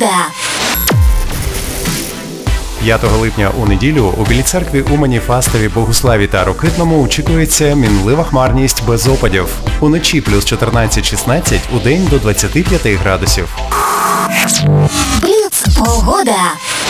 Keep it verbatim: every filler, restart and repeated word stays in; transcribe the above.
погода. п'ятого липня у неділю у Білій церкві, Умані, Фастові, Богуславі та Рокитному очікується мінлива хмарність без опадів. Уночі плюс чотирнадцять-шістнадцять, удень до двадцяти п'яти градусів. Бліц погода.